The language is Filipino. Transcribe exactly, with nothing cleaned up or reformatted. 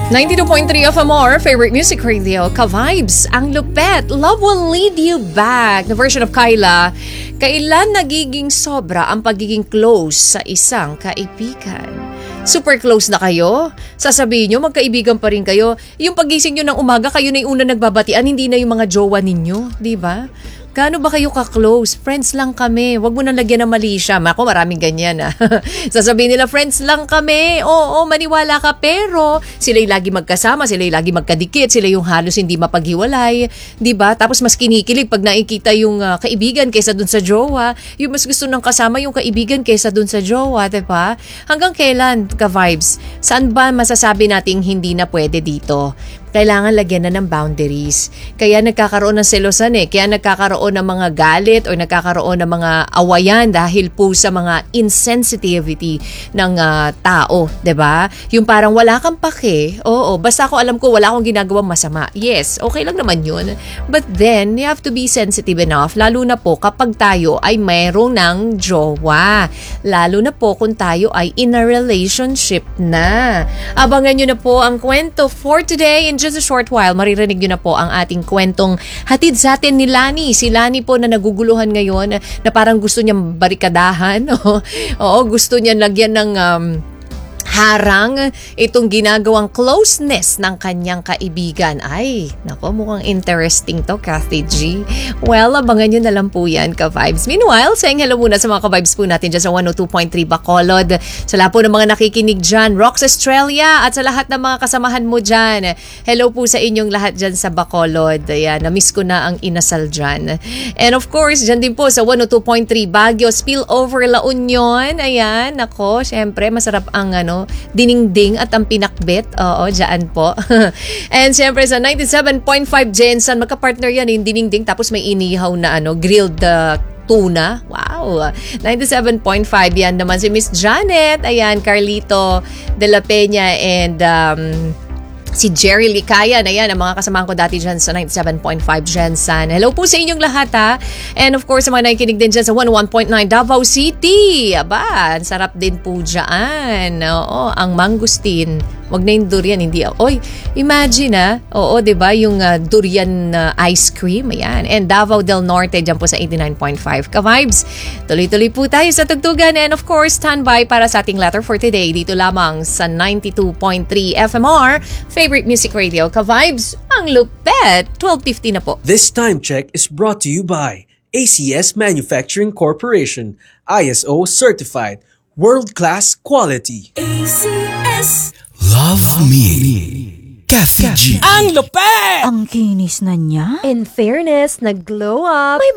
ninety-two point three F M R, favorite music radio, Ka-Vibes, ang lupet, Love Will Lead You Back, the version of Kyla. Kailan nagiging sobra ang pagiging close sa isang kaibigan? Super close na kayo? Sasabihin nyo, magkaibigan pa rin kayo. Yung pagising nyo ng umaga, kayo na yung una nagbabatian, hindi na yung mga jowa ninyo, di ba? Gaano ba kayo ka-close? Friends lang kami. Huwag mo nang lagyan ng mali siya. Ako, maraming ganyan. Ah. Sasabihin nila, friends lang kami. Oo, maniwala ka. Pero sila'y lagi magkasama, sila'y lagi magkadikit, sila yung halos hindi mapaghiwalay. Diba? Tapos mas kinikilig pag nakikita yung uh, kaibigan kaysa dun sa jowa. Yung mas gusto nang kasama yung kaibigan kaysa dun sa jowa. Diba? Hanggang kailan, Ka-Vibes? Saan ba masasabi nating hindi na pwede dito? Kailangan lagyan na ng boundaries. Kaya nagkakaroon ng selosan eh. Kaya nagkakaroon ng mga galit o nagkakaroon ng mga awayan dahil po sa mga insensitivity ng uh, tao. 'Di ba? Yung parang wala kang pake. Oo, basta ako alam ko wala akong ginagawang masama. Yes, okay lang naman yun. But then, you have to be sensitive enough. Lalo na po kapag tayo ay mayroong ng jowa. Lalo na po kung tayo ay in a relationship na. Abangan nyo na po ang kwento for today. In just a short while, maririnig nyo na po ang ating kwentong hatid sa atin ni Lani. Si Lani po na naguguluhan ngayon na parang gusto niyang barikadahan. Oo, gusto niya lagyan ng um, harang itong ginagawang closeness ng kanyang kaibigan. Ay, nako, mukhang interesting to, Kathy G. Well, abangan nyo na lang po yan, Ka-Vibes. Meanwhile, saying hello muna sa mga Ka-Vibes po natin dyan sa one oh two point three Bacolod. Sa lahat po ng mga nakikinig dyan, Rox Australia, at sa lahat ng mga kasamahan mo dyan. Hello po sa inyong lahat dyan sa Bacolod. Ayan, na-miss ko na ang inasal dyan. And of course, dyan din po sa one oh two point three Baguio, Spillover La Union. Ayan, nako, syempre, masarap ang ano, diningding at ang pinakbet. Oo, dyan po. And syempre sa ninety-seven point five Jensen, magka-partner yan yung diningding tapos may inihaw na ano, grilled uh, tuna. Wow! ninety-seven point five yan naman si Miss Janet. Ayan, Carlito de la Peña and um, si Jerry Licayan. Ayan, ang mga kasamahan ko dati dyan sa ninety-seven point five Jensen. Hello po sa inyong lahat ha. And of course, sa mga nakikinig din dyan sa one oh one point nine Davao City. Aba, ang sarap din po dyan. Oo, ang mangustin. Wag na yung durian, hindi. Oy, imagine ah. Oo, diba? Yung uh, durian uh, ice cream. Ayan. And Davao del Norte, dyan po sa eighty-nine point five. Ka-Vibes, tuloy-tuloy po tayo sa tugtugan. And of course, standby para sa ating letter for today. Dito lamang sa ninety-two point three F M R, favorite music radio. Ka-Vibes, ang lupet. twelve fifty na po. This time check is brought to you by A C S Manufacturing Corporation. I S O certified. World-class quality. A C S Love Me, Kathy G. Ang lupet! Ang kinis na niya. In fairness, nag-glow up. May